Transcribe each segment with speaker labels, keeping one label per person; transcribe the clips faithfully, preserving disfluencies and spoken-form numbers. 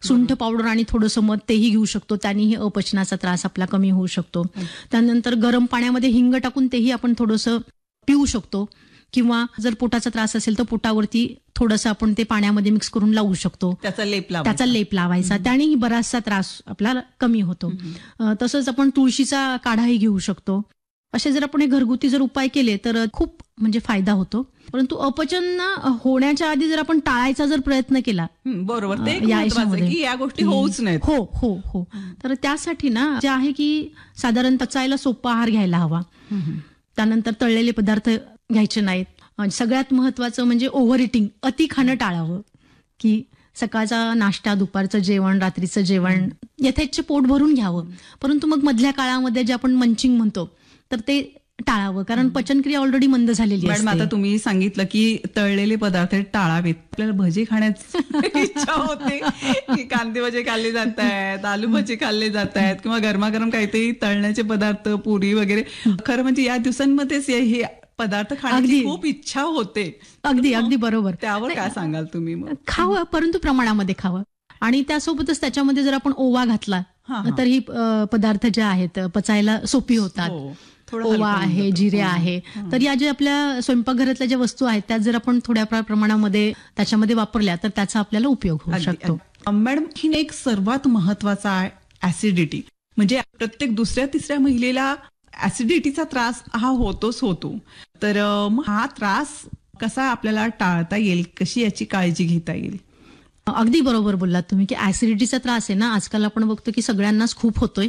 Speaker 1: सुंठ powder आणि थोडंसं मध तेही घेऊ शकतो, त्यानेही अपचनाचा त्रास आपला कमी होऊ शकतो. त्यानंतर गरम पाण्यामध्ये हिंग टाकून तेही आपण थोडंसं पिऊ शकतो, किंवा जर पोटाचा त्रास असेल तर पोटावरती थोडंसं आपण ते पाण्यामध्ये मिक्स करून लावू शकतो,
Speaker 2: त्याचा लेप लावायचा
Speaker 1: त्याचा लेप लावायचा त्यानेही बराचसा त्रास आपल्याला कमी होतो. तसंच आपण तुळशीचा काढाही घेऊ शकतो. असे जर आपण घरगुती जर उपाय केले तर खूप म्हणजे फायदा होतो. परंतु अपचन होण्याच्या आधी जर आपण टाळायचा जर प्रयत्न केला,
Speaker 2: बरोबर, ते की या गोष्टी होऊच नाहीत.
Speaker 1: हो हो हो तर त्यासाठी ना जे आहे की साधारण पचायला सोपा आहार घ्यायला हवा. त्यानंतर तळलेले पदार्थ घ्यायचे नाहीत. सगळ्यात महत्वाचं म्हणजे ओव्हर इटिंग, अति खाणं टाळावं. की सकाळचा नाश्ता, दुपारचं जेवण, रात्रीचं जेवण यथेच्छ पोट भरून घ्यावं. परंतु मग मधल्या काळामध्ये जे आपण मंचिंग म्हणतो तर ते टाळावं, कारण पचनक्रिया ऑलरेडी मंद झालेली आहे.
Speaker 2: मॅडम, आता तुम्ही सांगितलं की तळलेले पदार्थ टाळावेत. आपल्याला भजी खाण्याची इच्छा होते की कांदे भजे खाल्ले जात आहेत, आलू भजी खाल्ले जात आहेत, किंवा गरमागरम काहीतरी तळण्याचे पदार्थ, पुरी वगैरे. खरं म्हणजे या दिवसांमध्येच हे पदार्थ खाण्याची खूप इच्छा होते.
Speaker 1: अगदी अगदी बरोबर.
Speaker 2: त्यावर काय सांगाल तुम्ही? मग
Speaker 1: खावं, परंतु प्रमाणामध्ये खावं. आणि त्यासोबतच त्याच्यामध्ये जर आपण ओवा घातला तर ही पदार्थ जे आहेत पचायला सोपी होतात. ओवा आहे, जिरे आहे, तर या ज्या आपल्या स्वयंपाकघरातल्या ज्या वस्तू आहेत त्या जर आपण थोड्या प्रमाणामध्ये त्याच्यामध्ये वापरल्या तर त्याचा आपल्याला उपयोग होऊ शकतो.
Speaker 2: मॅडम, ही एक सर्वात महत्वाचा आहे ऍसिडिटी. म्हणजे प्रत्येक दुसऱ्या तिसऱ्या महिलेला ऍसिडिटीचा त्रास हा होतोच होतो. तर हा त्रास कसा आपल्याला टाळता येईल, कशी याची काळजी घेता येईल?
Speaker 1: अगदी बरोबर बोललात तुम्ही की ऍसिडिटीचा त्रास आहे ना, आजकाल आपण बघतो की सगळ्यांनाच खूप होतोय.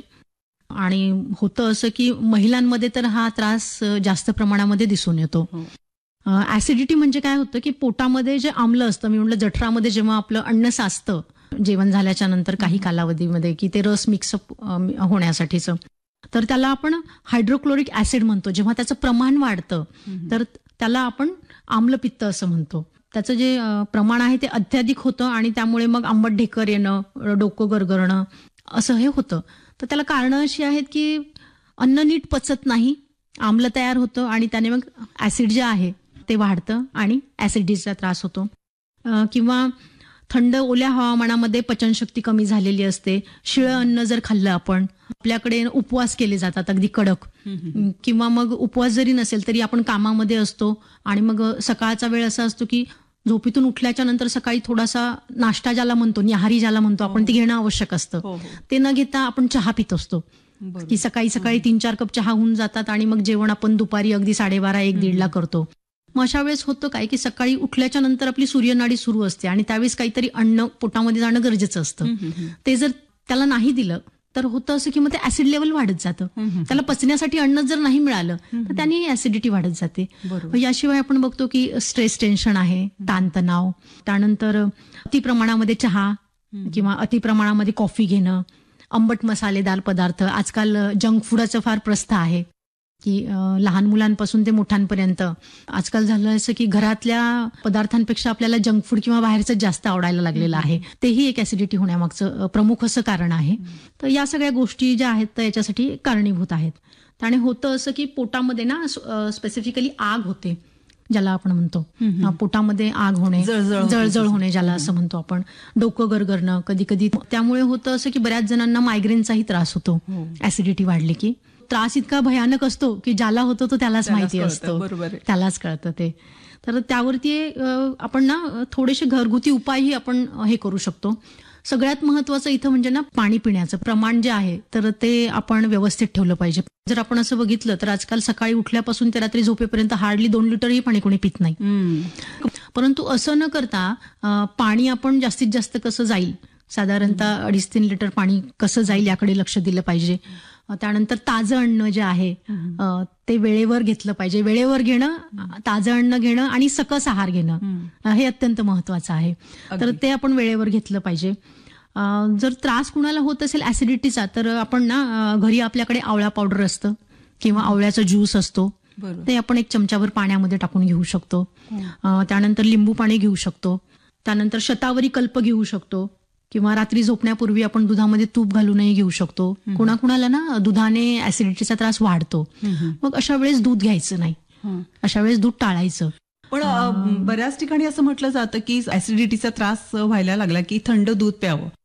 Speaker 1: आणि होतं असं की महिलांमध्ये तर हा त्रास जास्त प्रमाणामध्ये दिसून येतो. ऍसिडिटी म्हणजे काय होतं की पोटामध्ये जे आम्ल असतं, मी म्हटलं जठरामध्ये जेव्हा आपलं अन्न साचतं जेवण झाल्याच्या नंतर काही कालावधीमध्ये की ते रस मिक्सअप होण्यासाठीचं, तर त्याला आपण हायड्रोक्लोरिक ऍसिड म्हणतो. जेव्हा त्याचं प्रमाण वाढतं तर त्याला आपण आम्लपित्त असं म्हणतो. त्याचं जे प्रमाण आहे ते अत्याधिक होतं आणि त्यामुळे मग आंबट ढेकर येणं, डोकं गरगरणं असं हे होतं. तर त्याला कारणं अशी आहेत की अन्न नीट पचत नाही, आम्ल तयार होतं आणि त्याने मग ऍसिड जे आहे ते वाढतं आणि ऍसिडिटीचा त्रास होतो. किंवा थंड ओल्या हवामानामध्ये पचनशक्ती कमी झालेली असते. शिळं अन्न जर खाल्लं आपण, आपल्याकडे उपवास केले जातात अगदी कडक, किंवा मग उपवास जरी नसेल तरी आपण कामामध्ये असतो आणि मग सकाळचा वेळ असा असतो की झोपेतून उठल्याच्या नंतर सकाळी थोडासा नाश्ता ज्याला म्हणतो, न्याहारी ज्याला म्हणतो आपण, ते घेणं आवश्यक असतं. ते न घेता आपण चहा पित असतो की सकाळी सकाळी तीन चार कप चहा होऊन जातात आणि मग जेवण आपण दुपारी अगदी साडेबारा एक दीडला करतो. मग अशा वेळेस होतं काय की सकाळी उठल्याच्या नंतर आपली सूर्यनाडी सुरू असते आणि त्यावेळेस काहीतरी अन्न पोटामध्ये जाणं गरजेचं असतं. ते जर त्याला नाही दिलं तर होतं असं की मग ते ऍसिड लेवल वाढत जातं. त्याला पचण्यासाठी अन्न जर नाही मिळालं तर त्याने ऍसिडिटी वाढत जाते. याशिवाय आपण बघतो की स्ट्रेस, टेन्शन आहे, ताणतणाव, त्यानंतर अति प्रमाणामध्ये चहा किंवा अति प्रमाणामध्ये कॉफी घेणं, आंबट मसालेदार पदार्थ, आजकाल जंक फूडाचं फार प्रस्थ आहे की लहान मुलांपासून ते मोठ्यांपर्यंत आजकाल झालं असं की घरातल्या पदार्थांपेक्षा आपल्याला जंक फूड किंवा बाहेरचं जास्त आवडायला लागलेलं आहे. तेही एक ऍसिडिटी होण्यामागचं प्रमुख असं कारण आहे. तर या सगळ्या गोष्टी ज्या आहेत तर याच्यासाठी कारणीभूत आहेत. आणि होतं असं की पोटामध्ये ना स्पेसिफिकली आग होते, ज्याला आपण म्हणतो पोटामध्ये आग होणे, जळजळ होणे ज्याला असं म्हणतो आपण, डोकं गरगरणं कधी कधी. त्यामुळे होतं असं की बऱ्याच जणांना मायग्रेनचाही त्रास होतो ऍसिडिटी वाढली की. त्रास इतका भयानक असतो की ज्याला होतो तो त्यालाच माहिती असतो, त्यालाच कळतं ते. तर त्यावरती आपण ना थोडेसे घरगुती उपायही आपण हे करू शकतो. सगळ्यात महत्वाचं इथं म्हणजे ना पाणी पिण्याचं प्रमाण जे आहे तर ते आपण व्यवस्थित ठेवलं पाहिजे. जर आपण असं बघितलं तर आजकाल सकाळी उठल्यापासून ते रात्री झोपेपर्यंत हार्डली दोन लिटरही पाणी कोणी पित नाही. परंतु असं न करता पाणी आपण जास्तीत जास्त कसं जाईल, साधारणतः अडीच तीन लिटर पाणी कसं जाईल याकडे लक्ष दिलं पाहिजे. त्यानंतर ताजं अन्न जे आहे ते वेळेवर घेतलं पाहिजे. वेळेवर घेणं, ताजं अन्न घेणं आणि सकस आहार घेणं हे अत्यंत महत्वाचं आहे. तर ते आपण वेळेवर घेतलं पाहिजे. जर त्रास कुणाला होत असेल ऍसिडिटीचा तर आपण ना घरी आपल्याकडे आवळा पावडर असतं किंवा आवळ्याचा ज्यूस असतो, ते आपण एक चमचाभर पाण्यामध्ये टाकून घेऊ शकतो. त्यानंतर लिंबू पाणी घेऊ शकतो. त्यानंतर शतावरी कल्प घेऊ शकतो किंवा रात्री झोपण्यापूर्वी आपण दुधामध्ये तूप घालूनही घेऊ शकतो. कुणाकुणाला ना दुधाने ऍसिडिटीचा त्रास वाढतो, मग अशा वेळेस दूध घ्यायचं नाही, अशा वेळेस दूध टाळायचं.
Speaker 2: पण बऱ्याच ठिकाणी असं म्हटलं जातं की ऍसिडिटीचा त्रास व्हायला लागला की थंड दूध प्यावं.